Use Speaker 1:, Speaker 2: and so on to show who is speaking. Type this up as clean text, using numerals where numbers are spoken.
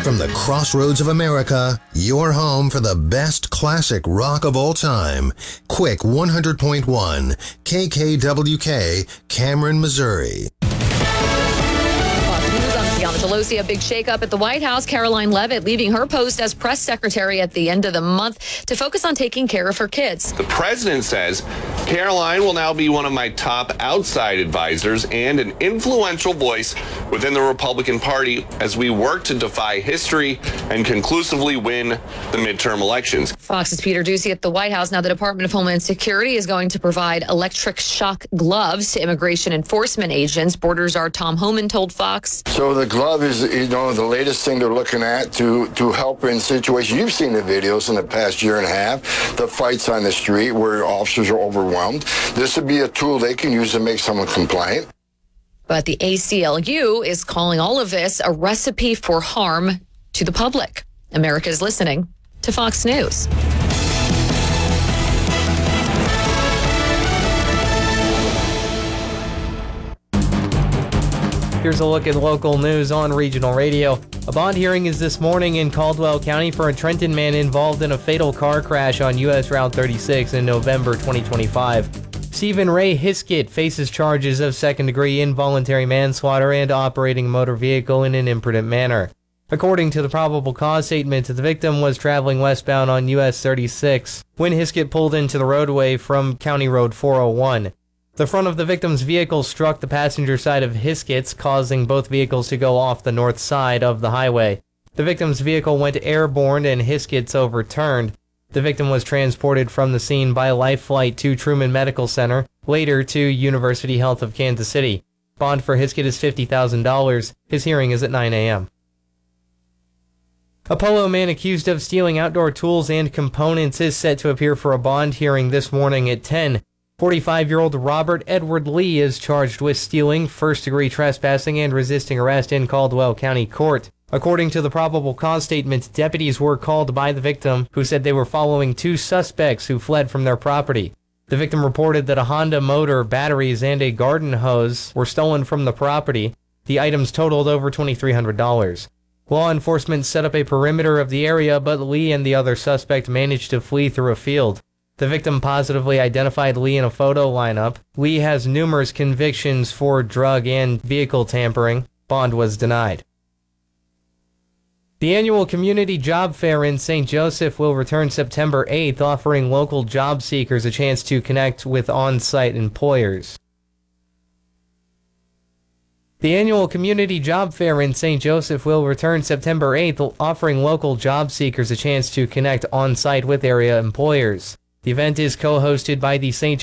Speaker 1: From the crossroads of America, your home for the best classic rock of all time. Quick 100.1 KKWK, Cameron, Missouri.
Speaker 2: Nancy Pelosi, a big shakeup at the White House. Caroline Leavitt leaving her post as press secretary at the end of the month to focus on taking care of her kids.
Speaker 3: The president says Caroline will now be one of my top outside advisors and an influential voice within the Republican Party as we work to defy history and conclusively win the midterm elections.
Speaker 2: Fox's Peter Doocy at the White House. Now the Department of Homeland Security is going to provide electric shock gloves to immigration enforcement agents. Border Czar Tom Homan told Fox.
Speaker 4: So the glove is, the latest thing they're looking at to help in situations. You've seen the videos in the past year and a half, the fights on the street where officers are overwhelmed. This would be a tool they can use to make someone compliant.
Speaker 2: But the ACLU is calling all of this a recipe for harm to the public. America is listening to Fox News.
Speaker 5: Here's a look at local news on regional radio. A bond hearing is this morning in Caldwell County for a Trenton man involved in a fatal car crash on U.S. Route 36 in November 2025. Stephen Ray Hiskett faces charges of second-degree involuntary manslaughter and operating a motor vehicle in an imprudent manner. According to the probable cause statement, the victim was traveling westbound on US 36 when Hiskett pulled into the roadway from County Road 401. The front of the victim's vehicle struck the passenger side of Hiskett's, causing both vehicles to go off the north side of the highway. The victim's vehicle went airborne and Hiskett's overturned. The victim was transported from the scene by life flight to Truman Medical Center, later to University Health of Kansas City. Bond for Hiskett is $50,000. His hearing is at 9 a.m. A Polo man accused of stealing outdoor tools and components is set to appear for a bond hearing this morning at 10. 45-year-old Robert Edward Lee is charged with stealing, first-degree trespassing, and resisting arrest in Caldwell County Court. According to the probable cause statement, deputies were called by the victim, who said they were following two suspects who fled from their property. The victim reported that a Honda motor, batteries, and a garden hose were stolen from the property. The items totaled over $2,300. Law enforcement set up a perimeter of the area, but Lee and the other suspect managed to flee through a field. The victim positively identified Lee in a photo lineup. Lee has numerous convictions for drug and vehicle tampering. Bond was denied. The annual Community Job Fair in St. Joseph will return September 8th, offering local job seekers a chance to connect with on-site employers. The annual Community Job Fair in St. Joseph will return September 8th, offering local job seekers a chance to connect on-site with area employers. The event is co-hosted by the St.